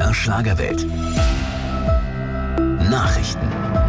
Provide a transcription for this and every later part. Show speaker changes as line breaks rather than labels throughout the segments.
MDR Schlagerwelt. Nachrichten.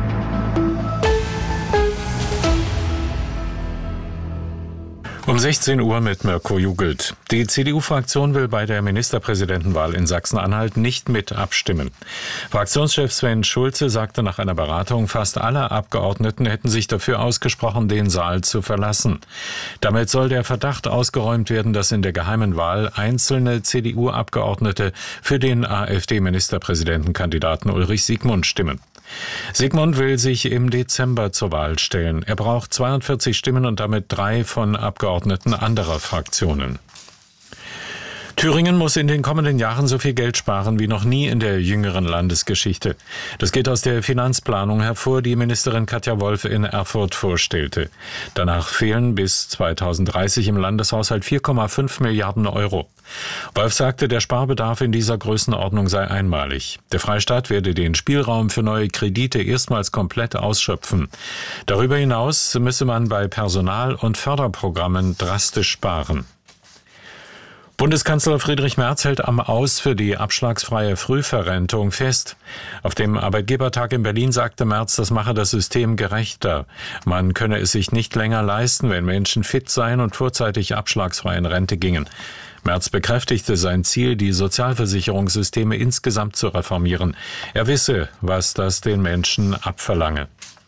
Um 16 Uhr mit Mirko Jugelt. Die CDU-Fraktion will bei der Ministerpräsidentenwahl in Sachsen-Anhalt nicht mit abstimmen. Fraktionschef Sven Schulze sagte nach einer Beratung, fast alle Abgeordneten hätten sich dafür ausgesprochen, den Saal zu verlassen. Damit soll der Verdacht ausgeräumt werden, dass in der geheimen Wahl einzelne CDU-Abgeordnete für den AfD-Ministerpräsidentenkandidaten Ulrich Siegmund stimmen. Siegmund will sich im Dezember zur Wahl stellen. Er braucht 42 Stimmen und damit 3 von Abgeordneten anderer Fraktionen. Thüringen muss in den kommenden Jahren so viel Geld sparen wie noch nie in der jüngeren Landesgeschichte. Das geht aus der Finanzplanung hervor, die Ministerin Katja Wolf in Erfurt vorstellte. Danach fehlen bis 2030 im Landeshaushalt 4,5 Milliarden Euro. Wolf sagte, der Sparbedarf in dieser Größenordnung sei einmalig. Der Freistaat werde den Spielraum für neue Kredite erstmals komplett ausschöpfen. Darüber hinaus müsse man bei Personal- und Förderprogrammen drastisch sparen. Bundeskanzler Friedrich Merz hält am Aus für die abschlagsfreie Frühverrentung fest. Auf dem Arbeitgebertag in Berlin sagte Merz, das mache das System gerechter. Man könne es sich nicht länger leisten, wenn Menschen fit seien und vorzeitig abschlagsfrei in Rente gingen. Merz bekräftigte sein Ziel, die Sozialversicherungssysteme insgesamt zu reformieren. Er wisse, was das den Menschen abverlange.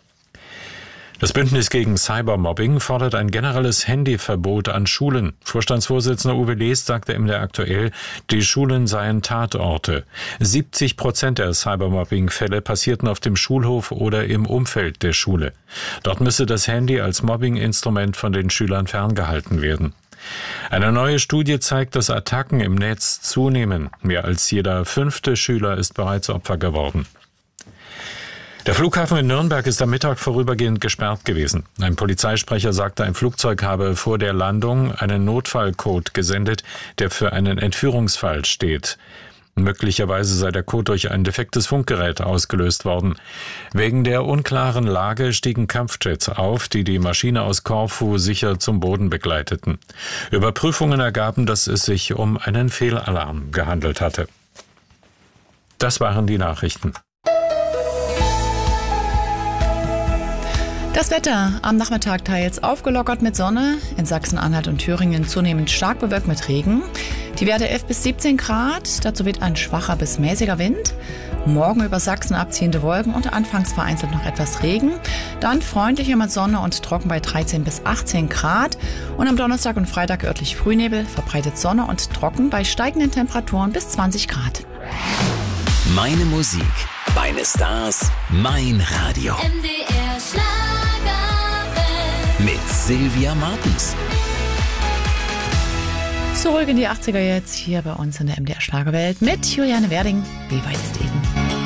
Das Bündnis gegen Cybermobbing fordert ein generelles Handyverbot an Schulen. Vorstandsvorsitzender Uwe Lest sagte im MDR aktuell, die Schulen seien Tatorte. 70% der Cybermobbing-Fälle passierten auf dem Schulhof oder im Umfeld der Schule. Dort müsse das Handy als Mobbing-Instrument von den Schülern ferngehalten werden. Eine neue Studie zeigt, dass Attacken im Netz zunehmen. Mehr als jeder 5. Schüler ist bereits Opfer geworden. Der Flughafen in Nürnberg ist am Mittag vorübergehend gesperrt gewesen. Ein Polizeisprecher sagte, ein Flugzeug habe vor der Landung einen Notfallcode gesendet, der für einen Entführungsfall steht. Möglicherweise sei der Code durch ein defektes Funkgerät ausgelöst worden. Wegen der unklaren Lage stiegen Kampfjets auf, die die Maschine aus Korfu sicher zum Boden begleiteten. Überprüfungen ergaben, dass es sich um einen Fehlalarm gehandelt hatte. Das waren die Nachrichten.
Das Wetter am Nachmittag teils aufgelockert mit Sonne, in Sachsen-Anhalt und Thüringen zunehmend stark bewölkt mit Regen. Die Werte 11 bis 17 Grad, dazu weht ein schwacher bis mäßiger Wind. Morgen über Sachsen abziehende Wolken und anfangs vereinzelt noch etwas Regen. Dann freundlicher mit Sonne und trocken bei 13 bis 18 Grad. Und am Donnerstag und Freitag örtlich Frühnebel, verbreitet Sonne und trocken bei steigenden Temperaturen bis 20 Grad.
Meine Musik, meine Stars, mein Radio.
MDR Schlagerwelt.
Mit Sylvia Martens.
Zurück in die 80er jetzt hier bei uns in der MDR Schlagerwelt mit Juliane Werding. Wie weit ist Eden?